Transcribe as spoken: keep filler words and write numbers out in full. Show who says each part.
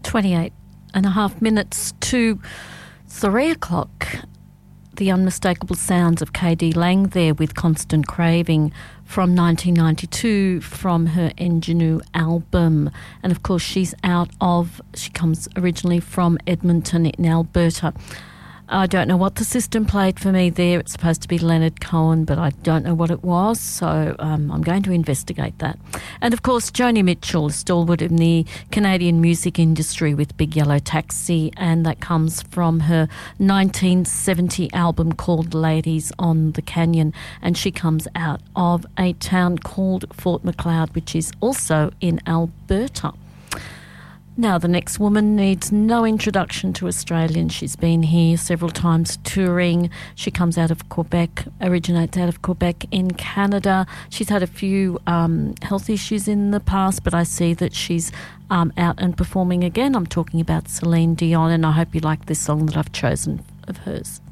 Speaker 1: twenty-eight and a half minutes to three o'clock. The unmistakable sounds of K D Lang there with Constant Craving from nineteen ninety-two from her Ingenue album. And of course she's out of, she comes originally from Edmonton in Alberta. I don't know what the system played for me there. It's supposed to be Leonard Cohen, but I don't know what it was, so um, I'm going to investigate that. And of course, Joni Mitchell, a stalwart in the Canadian music industry with Big Yellow Taxi, and that comes from her nineteen seventy album called Ladies on the Canyon, and she comes out of a town called Fort Macleod, which is also in Alberta. Now, the next woman needs no introduction to Australians. She's been here several times touring. She comes out of Quebec, originates out of Quebec in Canada. She's had a few um, health issues in the past, but I see that she's um, out and performing again. I'm talking about Celine Dion, and I hope you like this song that I've chosen of hers.